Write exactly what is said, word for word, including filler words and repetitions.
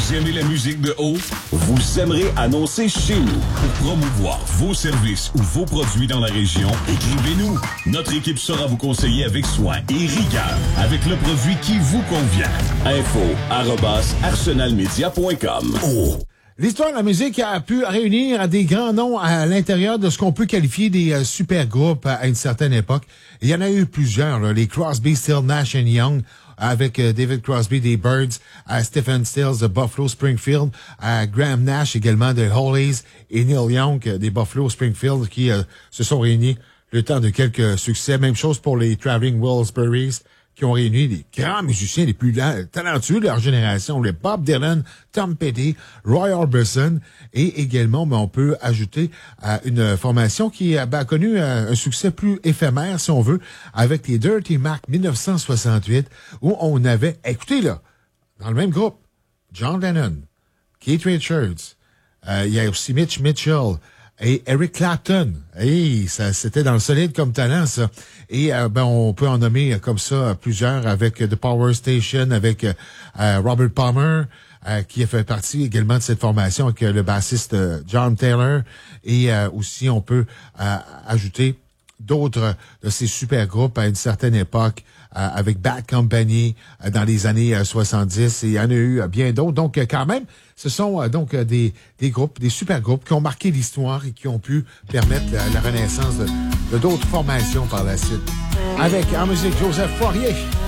Vous aimez la musique de haut? Vous aimerez annoncer chez nous. Pour promouvoir vos services ou vos produits dans la région, écrivez-nous. Notre équipe saura vous conseiller avec soin et rigueur, avec le produit qui vous convient. Info arobase arsenalmedia point com. Oh. L'histoire de la musique a pu réunir des grands noms à l'intérieur de ce qu'on peut qualifier des euh, super groupes à une certaine époque. Il y en a eu plusieurs, là, les Crosby, Stills, Nash and Young, avec euh, David Crosby des Byrds, euh, Stephen Stills de Buffalo Springfield, euh, Graham Nash également de Hollies et Neil Young euh, des Buffalo Springfield qui euh, se sont réunis le temps de quelques succès. Même chose pour les Traveling Wilburys, qui ont réuni des grands musiciens les plus talentueux de leur génération, les Bob Dylan, Tom Petty, Roy Orbison, et également, ben, on peut ajouter euh, une formation qui ben, a connu euh, un succès plus éphémère, si on veut, avec les Dirty Mac dix-neuf cent soixante-huit, où on avait, écoutez là, dans le même groupe, John Lennon, Keith Richards, euh, il y a aussi Mitch Mitchell, et Eric Clapton. Hey, ça, c'était dans le solide comme talent, ça. Et, euh, ben, on peut en nommer comme ça plusieurs avec The Power Station, avec euh, Robert Palmer, euh, qui a fait partie également de cette formation avec le bassiste John Taylor. Et euh, aussi, on peut euh, ajouter d'autres de ces super groupes à une certaine époque, euh, avec Bad Company euh, dans les années euh, soixante-dix, et il y en a eu euh, bien d'autres. Donc, euh, quand même, ce sont euh, donc euh, des, des groupes, des super groupes qui ont marqué l'histoire et qui ont pu permettre la, la renaissance de, de d'autres formations par la suite. Avec, en musique, Joseph Fourier.